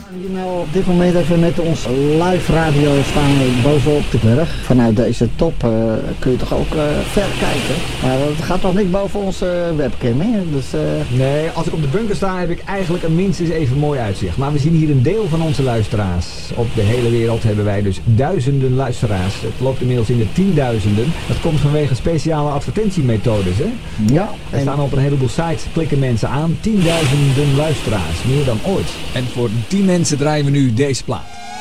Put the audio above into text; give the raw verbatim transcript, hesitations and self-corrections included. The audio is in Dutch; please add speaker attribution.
Speaker 1: Nou, op dit moment even met ons live radio staan we bovenop de berg. Vanuit deze top uh, kun je toch ook uh, ver kijken. Maar dat gaat toch niet boven onze webcam, hè? Dus, uh...
Speaker 2: Nee, als ik op de bunker sta heb ik eigenlijk een minstens even mooi uitzicht. Maar we zien hier een deel van onze luisteraars. Op de hele wereld hebben wij dus duizenden luisteraars. Het loopt inmiddels in de tienduizenden. Dat komt vanwege speciale advertentiemethodes, hè?
Speaker 1: Ja.
Speaker 2: Er staan op een heleboel sites, klikken mensen aan. Tienduizenden luisteraars, meer dan ooit.
Speaker 3: En voor die mensen draaien we nu deze plaat.